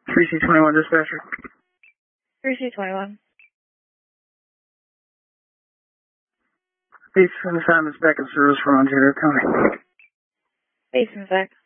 3C21 dispatcher. 3C21. Base and assignments back in service for Ontario County. Base and sec.